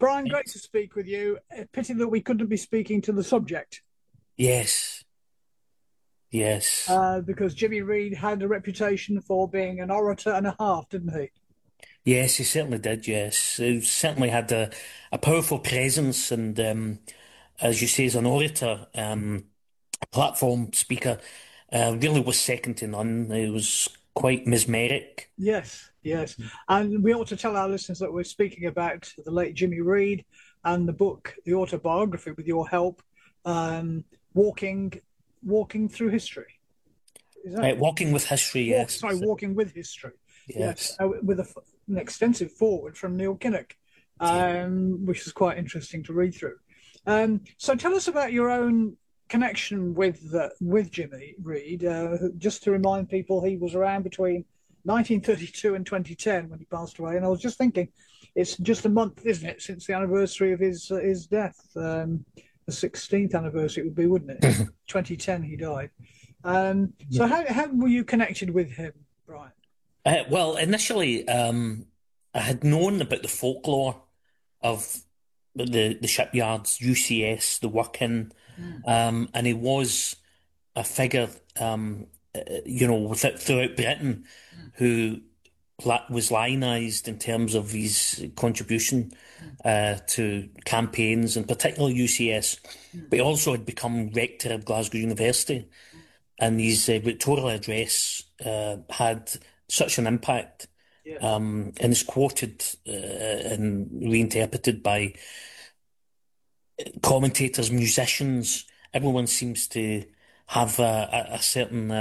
Brian, great to speak with you. Pity that we couldn't be speaking to the subject, Yes, yes, because Jimmy Reed had a reputation for being an orator and a half, didn't he? yes, he certainly did. Yes, he certainly had a powerful presence, and as you say, as an orator, a platform speaker, really was second to none. He was quite mesmeric. Yes, yes. And we ought to tell our listeners that we're speaking about the late Jimmy Reed and the book, the autobiography, with your help, um, walking, walking through history. Is that Walking with history, yes, walking with history? Yes, yes, with an extensive forward from Neil Kinnock, yeah. which is quite interesting to read through. So tell us about your own connection with Jimmy Reed. Just to remind people, he was around between 1932 and 2010 when he passed away. And I was just thinking, it's just a month, isn't it, since the anniversary of his death? The 16th anniversary it would be, wouldn't it? 2010 he died. So how were you connected with him, Brian? Well, initially, I had known about the folklore of the shipyards, UCS, the working, Mm. and he was a figure, throughout Britain, Mm. who was lionised in terms of his contribution Mm. to campaigns, and particularly UCS. Mm. But he also had become rector of Glasgow University, Mm. and his rectorial address had such an impact, Yes. and is quoted and reinterpreted by commentators, musicians. Everyone seems to have a certain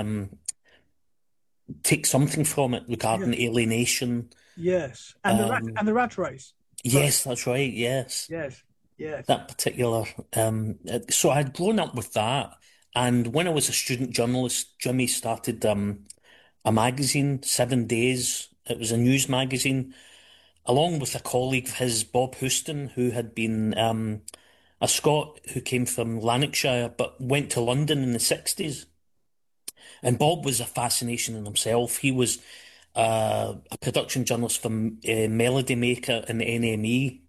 take something from it regarding Yes. alienation. Yes. And Um, the rat race. Right. yes, that's right. Yes, Yes. Yes. that particular. So I had grown up with that, and when I was a student journalist, Jimmy started a magazine, 7 Days. It was a news magazine, along with a colleague of his, Bob Houston, who had been a Scot who came from Lanarkshire but went to London in the 60s. And Bob was a fascination in himself. He was a production journalist from Melody Maker and the NME.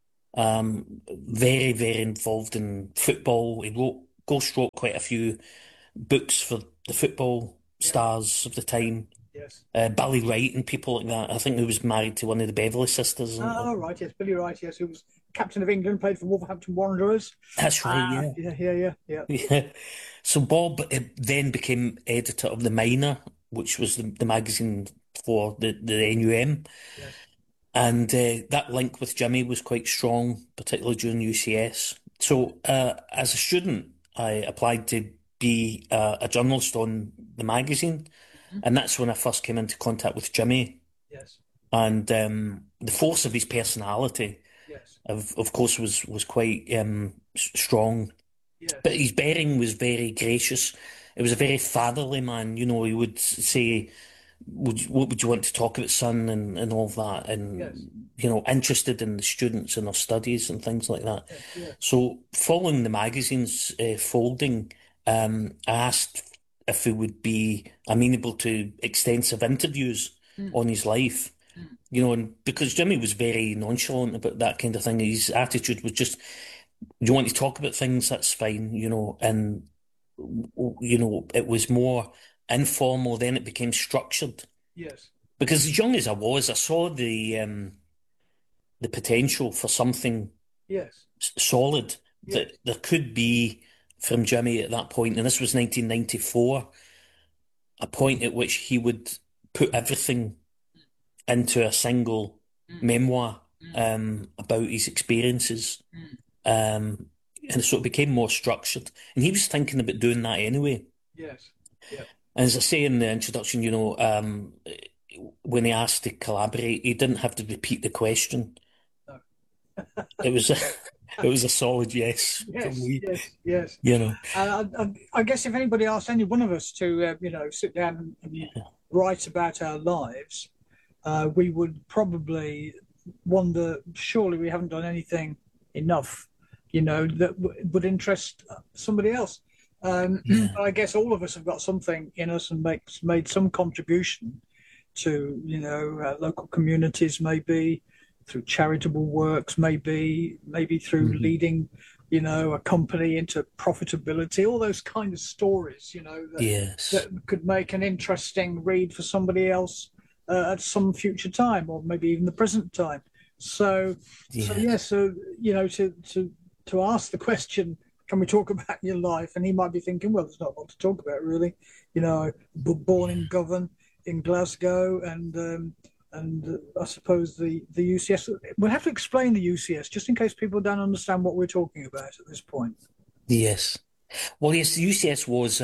Very, very involved in football. He ghost wrote quite a few books for the football Yeah. stars of the Yeah. time. Yes. Billy Wright and people like that. I think he was married to one of the Beverly sisters. Oh, right. Yes. Billy Wright. Yes. Who was captain of England, played for Wolverhampton Wanderers. That's right, yeah. Yeah. Yeah. Yeah. Yeah. Yeah. So Bob then became editor of The Miner, which was the magazine for the NUM. Yes. And that link with Jimmy was quite strong, particularly during UCS. So as a student, I applied to be a journalist on the magazine. Mhm. And that's when I first came into contact with Jimmy. Yes. And the force of his personality, Yes. of course, was quite strong. But Yes. his bearing was very gracious. It was a very fatherly man. You know, he would say, what would you want to talk about, son, and all of that, Yes. and interested in the students and their studies and things like that. Yes. Yes. So, following the magazine's folding, I asked if he would be amenable to extensive interviews Mm. on his life. Mm. And because Jimmy was very nonchalant about that kind of thing, his attitude was just, you want to talk about things, that's fine, and it was more informal, then it became structured. Yes. Because as young as I was, I saw the potential for something Yes. solid Yes. that there could be from Jimmy at that point, and this was 1994, a point at which he would put everything into a single Mm. memoir Mm. about his experiences. Mm. And so it became more structured. And he was thinking about doing that anyway. Yes. Yeah. And as I say in the introduction, when he asked to collaborate, he didn't have to repeat the question. No. It was a, it was a solid yes from Yes. me, Yes. Yes. you know. I guess if anybody asked any one of us to, sit down and write about our lives, we would probably wonder, surely we haven't done anything enough, that would interest somebody else. Yeah. But I guess all of us have got something in us and made some contribution to, local communities, maybe through charitable works, maybe through hmm leading, a company into profitability, all those kind of stories, that Yes. could make an interesting read for somebody else at some future time, or maybe even the present time. So, so yeah, Yes. so to ask the question, can we talk about your life? And he might be thinking, well, there's not a lot to talk about, really. Born in Yeah. Govan, in Glasgow, and I suppose the UCS. We'll have to explain the UCS just in case people don't understand what we're talking about at this point. Yes. Well, yes, the UCS was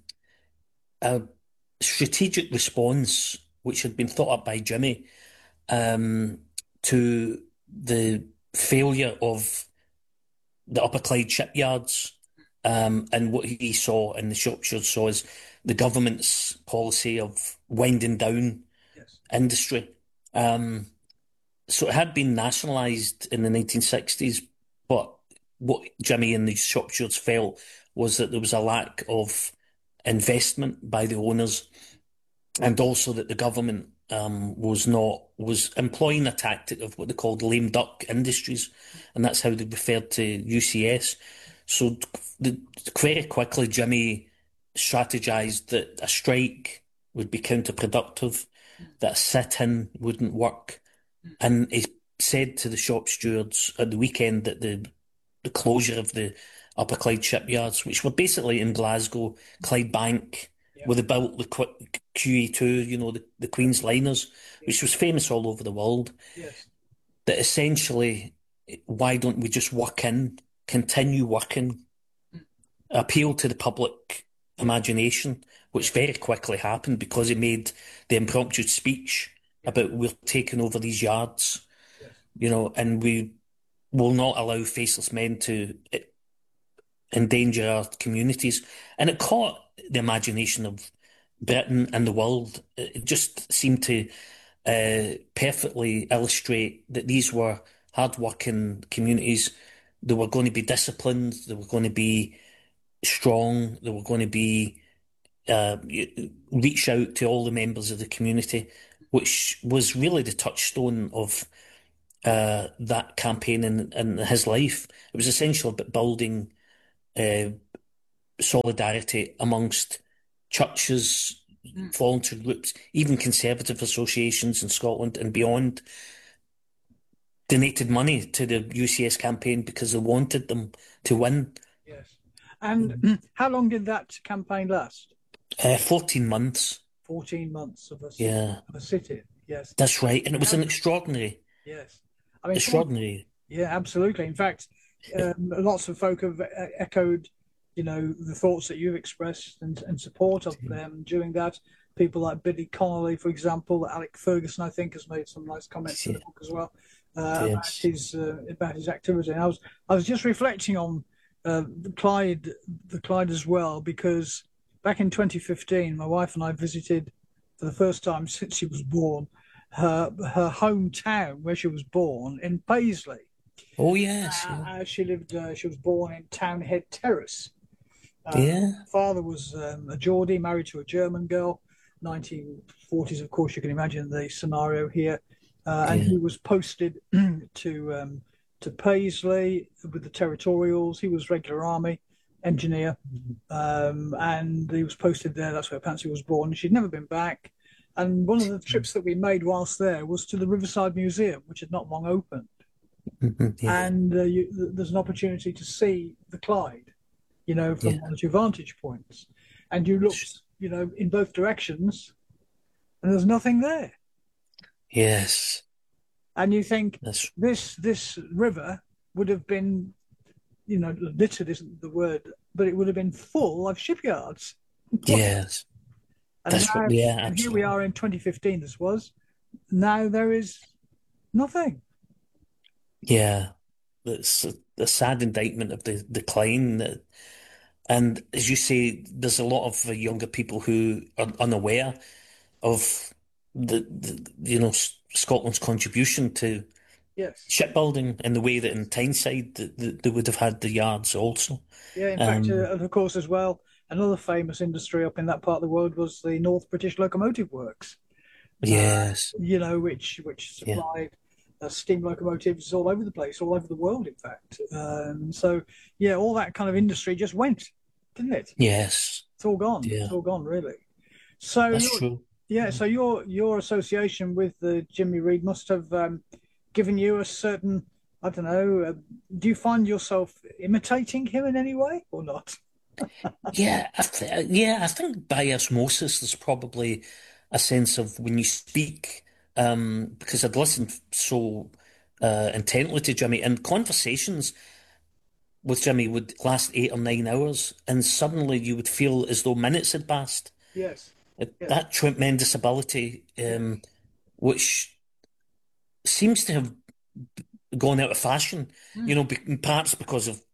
a strategic response which had been thought up by Jimmy um, to the failure of the Upper Clyde shipyards. And what he saw and the Shropshire saw is the government's policy of winding down Yes. industry. Um, so it had been nationalised in the 1960s, but what Jimmy and the Shropshires felt was that there was a lack of investment by the owners, and also that the government was employing a tactic of what they called lame duck industries, and that's how they referred to UCS. So very quickly, Jimmy strategized that a strike would be counterproductive, that a sit-in wouldn't work, and he said to the shop stewards at the weekend that the closure of the Upper Clyde shipyards, which were basically in Glasgow, Clydebank, Yeah. where they built the QE2, the Queen's liners, Yeah. which was famous all over the world, Yes. that essentially, why don't we just continue working, appeal to the public Yeah. imagination, which Yes. very quickly happened because he made the impromptu speech Yeah. about we're taking over these yards, Yes. and we will not allow faceless men to endanger our communities. And it caught the imagination of Britain and the world. It just seemed to perfectly illustrate that these were hard-working communities. They were going to be disciplined. They were going to be strong. They were going to be reach out to all the members of the community, which was really the touchstone of that campaign in his life. It was essentially about building uh, solidarity amongst churches, Mm. voluntary groups, even conservative associations in Scotland and beyond donated money to the UCS campaign because they wanted them to win. Yes. And how long did that campaign last? 14 months. 14 months Yeah, of a sit-in. Yes. that's right. And it was And an extraordinary, yes. I mean, extraordinary. yeah, absolutely. In fact, lots of folk have echoed, the thoughts that you've expressed and support of them during that. People like Billy Connolly, for example, Alec Ferguson, I think, has made some nice comments in the Yeah, book as well yes, about his activity. And I was just reflecting on the Clyde as well, because back in 2015, my wife and I visited for the first time since she was born her hometown where she was born in Paisley. oh yes, yeah, She was born in Townhead Terrace. yeah, Father was a Geordie, married to a German girl. 1940s, of course, you can imagine the scenario here. And yeah, he was posted to Paisley with the Territorials. He was regular army engineer, and he was posted there. That's where Pansy was born. She'd never been back. And one of the trips that we made whilst there was to the Riverside Museum, which had not long opened. yeah, And there's an opportunity to see the Clyde, from yeah, one or two vantage points. And you looked, in both directions, and there's nothing there. yes. And you think That's this river would have been, littered isn't the word, but it would have been full of shipyards. yes. And now, Yeah, and here we absolutely. are in 2015. This was now there is nothing. Yeah, it's a sad indictment of the decline. And as you say, there's a lot of younger people who are unaware of Scotland's contribution to Yes. shipbuilding in the way that in Yes. Tyneside they would have had the yards also. Yeah. In fact, Um, of course, as well, another famous industry up in that part of the world was the North British Locomotive Works. yes, Which yeah, supplied steam locomotives all over the place, all over the world, in fact. So yeah, all that kind of industry just went, didn't it? Yes. It's all gone. It's Yeah. all gone, really. So That's true. yeah, Yeah. so your association with the Jimmy Reed must have given you a certain, I don't know. Do you find yourself imitating him in any way or not? Yeah, I think by osmosis, there's probably a sense of when you speak, because I'd listened so intently to Jimmy, and conversations with Jimmy would last 8 or 9 hours, and suddenly you would feel as though minutes had passed. Yes, yes, That tremendous ability, yes, which seems to have gone out of fashion, mm, perhaps because of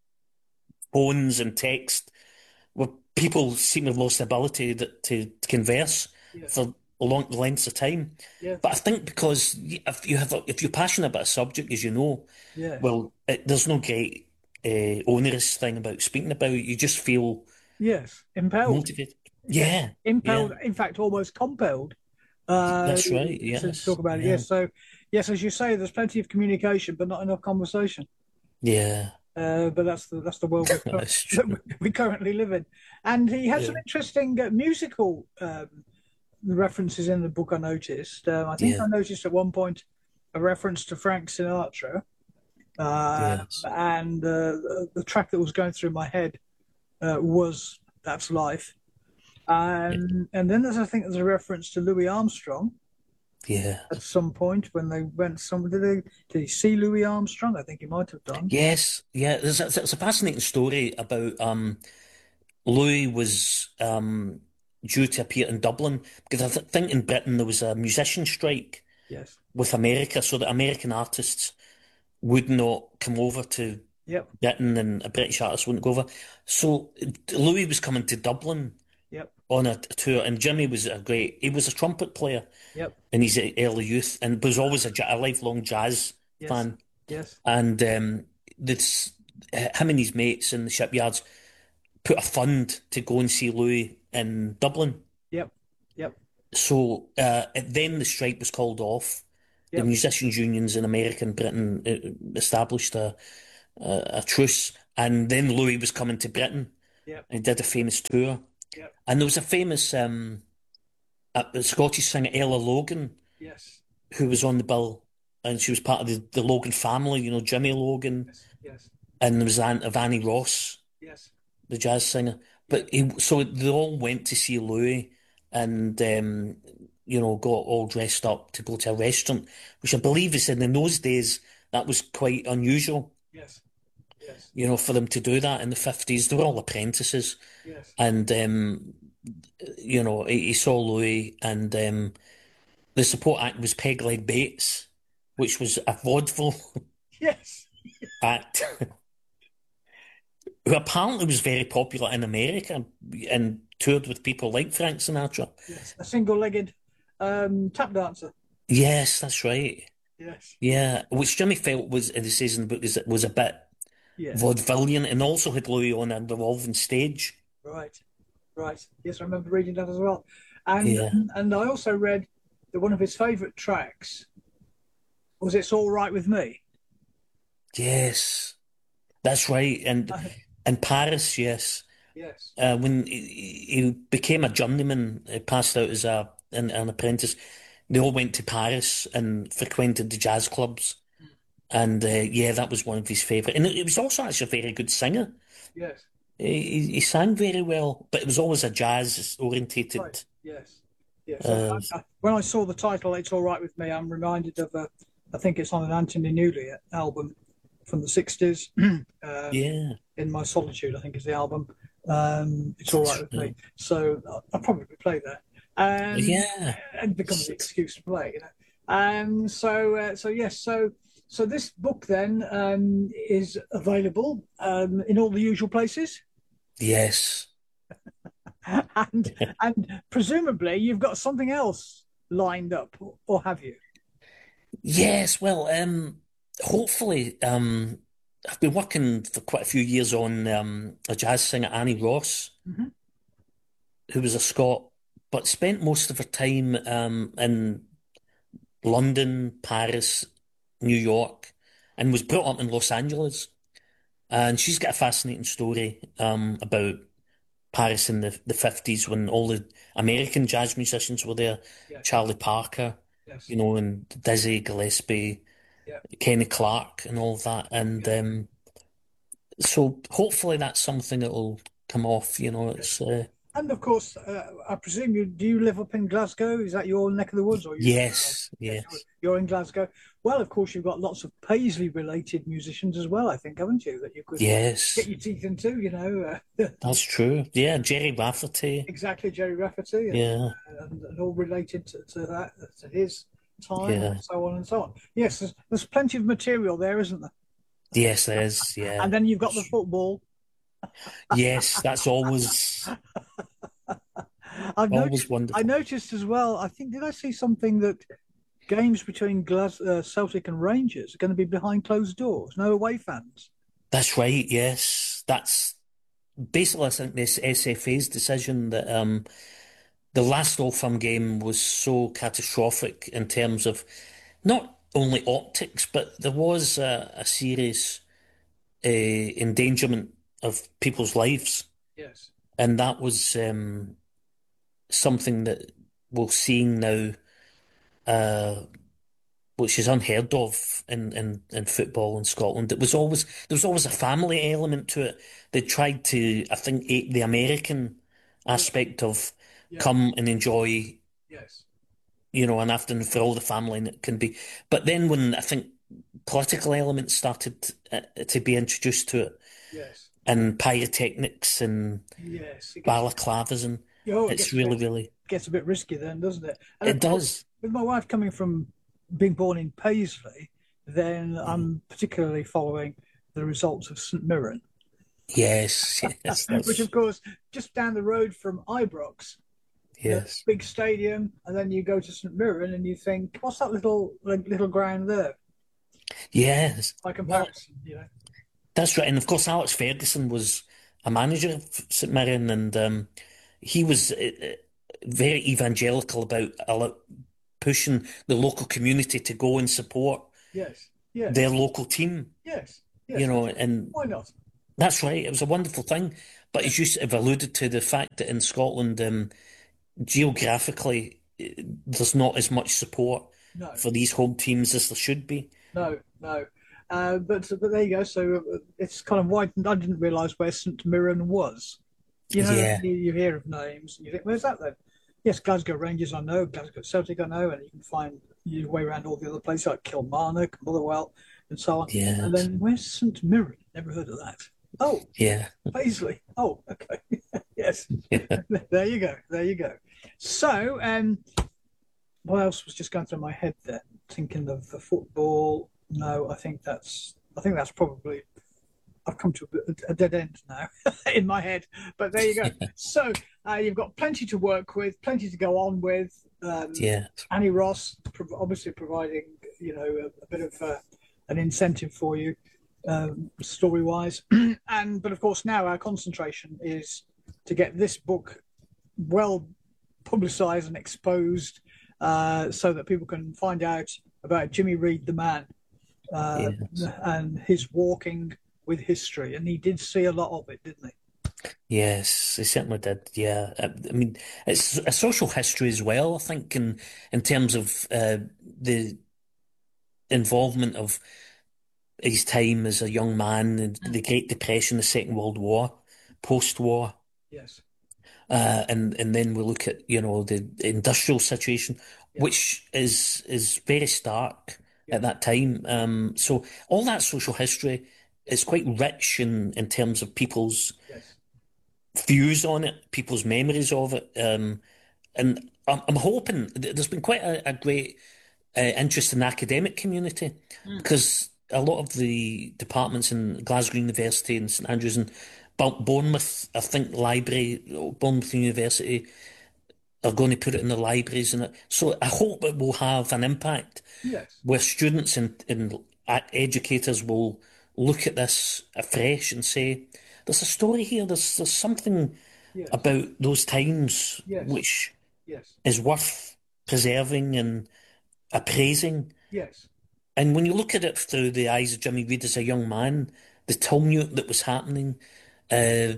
phones and text where people seem to have lost the ability to converse yes, for long lengths of time. yes, But I think because if you're passionate about a subject, as you know, yes, well, there's no great onerous thing about speaking about it. You just feel yes. Impelled. motivated. Yes, Yeah, impelled. yeah, In fact, almost compelled that's right. to Yes, talk about it. yeah, Yes. So yes, as you say, there's plenty of communication, but not enough conversation. yeah, But that's the world that's that true. we currently live in. And he had some Yeah, interesting musical references in the book. I noticed. I think yeah, I noticed at one point a reference to Frank Sinatra, yes, and the track that was going through my head was "That's Life." yeah, And then I think there's a reference to Louis Armstrong yeah. at some point when they went somewhere. Did he see Louis Armstrong? I think he might have done. Yes, yeah. There's a fascinating story about Louis was due to appear in Dublin because I think in Britain there was a musician strike Yes. with America, so that American artists would not come over to Yep. Britain and British artists wouldn't go over. So Louis was coming to Dublin Yep. on a tour, and Jimmy was he was a trumpet player Yep. in his early youth and was always a lifelong jazz Yes. fan. Yes. And this, him and his mates in the shipyards put a fund to go and see Louis in Dublin. Yep. Yep. So then the strike was called off. The Yep. musicians' unions in America and Britain established a truce, and then Louis was coming to Britain Yep. and did a famous tour. Yep. And there was a famous Scottish singer, Ella Logan, Yes. who was on the bill, and she was part of the Logan family, Jimmy Logan, Yes. Yes. and there was Aunt of Annie Ross, Yes. the jazz singer. Yep. So they all went to see Louis and got all dressed up to go to a restaurant, which I believe is in those days that was quite unusual, Yes. Yes. for them to do that in the 50s. They were all apprentices. Yes. And he saw Louis and the support act was Peg Leg Bates, which was a vaudeville Yes. act who apparently was very popular in America and toured with people like Frank Sinatra. Yes. A single-legged tap dancer. Yes, that's right. Yes. Yeah, which Jimmy felt was, and he says in the book, is was a bit Yes. vaudevillian and also had Louis on a revolving stage. Right. Right. Yes, I remember reading that as well. And Yeah. and I also read that one of his favourite tracks was "It's All Right with Me." Yes, that's right. And in Paris, yes. Yes. When he became a journeyman, he passed out as an apprentice. They all went to Paris and frequented the jazz clubs. And yeah, that was one of his favourite. And he was also actually a very good singer. Yes. He sang very well, but it was always a jazz Right. orientated. Yes. Yes. So Uh, when I saw the title, "It's All Right with Me," I'm reminded of I think it's on an Anthony Newley album from the '60s. yeah, In My Solitude, I think is the album. It's all right that's with me. right. So I'll probably play that. Yeah, And become the excuse to play. So yes, so this book then is available in all the usual places, yes, and and presumably you've got something else lined up, or have you? yes. Well, hopefully, I've been working for quite a few years on a jazz singer, Annie Ross, Mm-hmm. who was a Scot, but spent most of her time in London, Paris, New York and was brought up in Los Angeles. And she's got a fascinating story about Paris in the 50s when all the American jazz musicians were there. Yes, Charlie Parker, yes, you know, and Dizzy Gillespie, yeah, Kenny Clark, and all of that. And yeah, so hopefully that's something that will come off. yes. It's And of course, I presume you live up in Glasgow? Is that your neck of the woods, or you somewhere else? yes, Yes, yes, you're in Glasgow. Well, of course, you've got lots of Paisley related musicians as well, I think, haven't you? That you could get yes, your teeth into, that's true. Yeah, Jerry Rafferty. exactly Jerry Rafferty Yeah, and all related to that, to his time and yeah, so on and so on. Yes, there's plenty of material there, isn't there? yes, there is. Yeah, And then you've got the football. yes, that's I've always noticed. I wonderful. noticed as well. I think did I see something that games between Celtic and Rangers are going to be behind closed doors, no away fans. That's right. Yes, that's basically I think this SFA's decision that the last Old Firm game was so catastrophic in terms of not only optics, but there was a serious endangerment of people's lives, Yes, and that was something that we're seeing now, uh, which is unheard of in football in Scotland. There was always a family element to it. They tried to, I think, ape the American yeah, aspect of yeah, come and enjoy, yes, an afternoon for all the family, and it can be. But then when I think political elements started to be introduced to it, yes, and pyrotechnics and yes. balaclavas, and Oh, it it's really, really, gets a bit risky then, doesn't it? And of it course, does. with my wife coming from being born in Paisley, then Yeah. I'm particularly following the results of St Mirren, Yes, yes, which of course just down the road from Ibrox, yes, big stadium, and then you go to St Mirren and you think, what's that little ground there? yes. By Well, comparison. that's right. And of course, Alex Ferguson was a manager of St Mirren, and he was very evangelical about pushing the local community to go and support Yes, yes, their local team, yes, yes. and Why not? that's right. It was a wonderful thing. But Yeah. as you have alluded to, the fact that in Scotland, geographically, there's not as much support No, for these home teams as there should be. no, no. But there you go. So it's kind of widened. I didn't realise where St Mirren was. Yeah, You hear of names and you think, where's that then? Yes, Glasgow Rangers, I know. Glasgow Celtic, I know. And you can find your way around all the other places like Kilmarnock, Motherwell, and so on. yeah, And then where's St Mirren? Never heard of that. Oh, yeah, Paisley. Oh, okay. Yes. yeah. There you go. There you go. So, what else was just going through my head then? Thinking of the football. No, I think that's probably I've come to a dead end now in my head. But there you go. So you've got plenty to work with, plenty to go on with. Yeah. Annie Ross obviously providing a bit of an incentive for you story wise, and but of course now our concentration is to get this book well publicized and exposed so that people can find out about Jimmy Reed the man uh, Yes. and his walking with history. And he did see a lot of it, didn't he? Yes, they certainly did. Yeah. I mean, it's a social history as well, I think, in terms of the involvement of his time as a young man, the Great Depression, the Second World War, post-war. Yes, And then we look at, the industrial situation, yes, which is very stark yes, at that time. So all that social history yes, is quite rich in terms of people's yes. views on it, people's memories of it. And I'm hoping there's been quite a great interest in the academic community Mm. because a lot of the departments in Glasgow University and St Andrews and Bournemouth, I think Bournemouth University are going to put it in the libraries and it. So I hope it will have an impact Yes, where students and educators will look at this afresh and say, there's a story here, there's something yes, about those times yes, which yes, is worth preserving and appraising. yes. And when you look at it through the eyes of Jimmy Reed as a young man, the tumult that was happening, uh,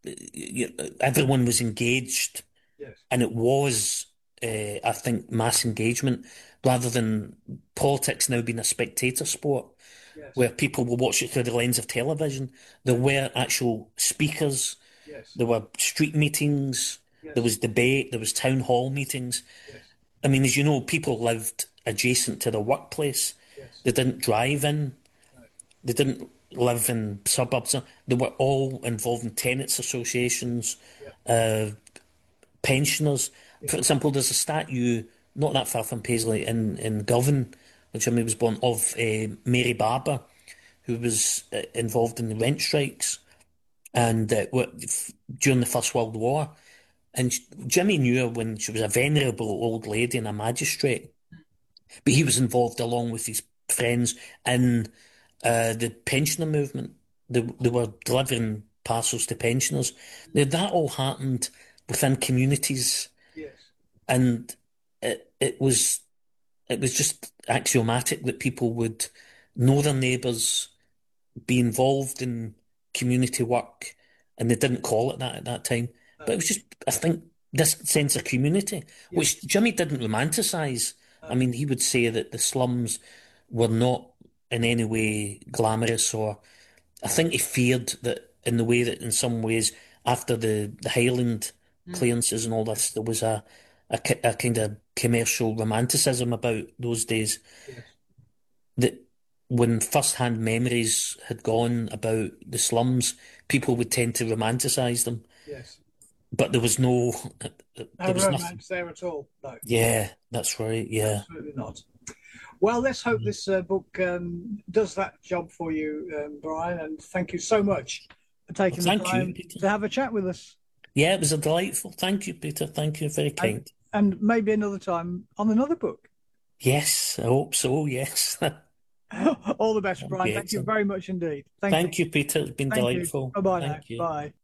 everyone was engaged, Yes. and it was, I think, mass engagement rather than politics now being a spectator sport Yes. where people will watch it through the lens of television. There were actual speakers, Yes. there were street meetings, there Yes. was debate, there was town hall meetings. Yes. I mean, as you know, people lived adjacent to the workplace. Yes. They didn't drive in. No. They didn't live in suburbs. They were all involved in tenants associations, Yeah. uh, pensioners. Yeah. For example, there's a statue not that far from Paisley in Govan, which I mean was born of Mary Barber, who was involved in the rent strikes and during the First World War. And Jimmy knew her when she was a venerable old lady and a magistrate. But he was involved along with his friends in the pensioner movement. They were delivering parcels to pensioners. Now, that all happened within communities, Yes. and it was just axiomatic that people would know their neighbours, be involved in community work, and they didn't call it that at that time. But No. it was just, I think, this sense of community, Yes. which Jimmy didn't romanticize. I No. mean, he would say that the slums were not in any way glamorous, or I think he feared that in the way that in some ways, after the Highland Mm. clearances and all this, there was a kind of commercial romanticism about those days Yes. that when first-hand memories had gone about the slums, people would tend to romanticize them. Yes. But there was no, No there was nothing. romance there at all. No. Yeah, that's right. Yeah. Absolutely not. Well, let's hope this book does that job for you, Brian. And thank you so much for Well, taking the thank you, time Peter. to have a chat with us. Yeah, it was a delightful. Thank you, Peter. Thank you. Very And, kind. and maybe another time on another book. Yes, I hope so. Yes. All the best, That'd be Brian. Thank you excellent. very much indeed. Thank you. Thank you, Peter. It's been Thank you. delightful. Bye bye now. Thank you. Bye.